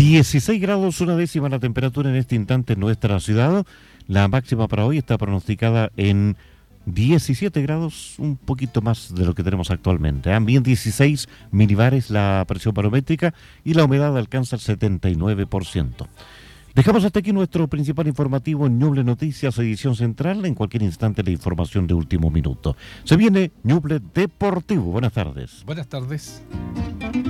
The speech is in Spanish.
16 grados, una décima la temperatura en este instante en nuestra ciudad. La máxima para hoy está pronosticada en 17 grados, un poquito más de lo que tenemos actualmente. También 16 milibares la presión barométrica y la humedad alcanza el 79%. Dejamos hasta aquí nuestro principal informativo en Ñuble Noticias, edición central. En cualquier instante la información de último minuto. Se viene Ñuble Deportivo. Buenas tardes. Buenas tardes.